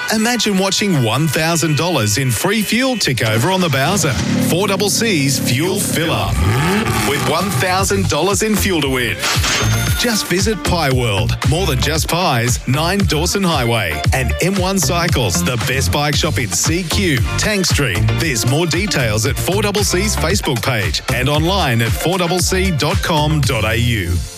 Imagine watching $1,000 in free fuel tick over on the Bowser. 4CC's Fuel Fill Up with $1,000 in fuel to win. Just visit Pie World, more than just pies, 9 Dawson Highway, and M1 Cycles, the best bike shop in CQ, Tank Street. There's more details at 4CC's Facebook page and online at 4cc.com.au.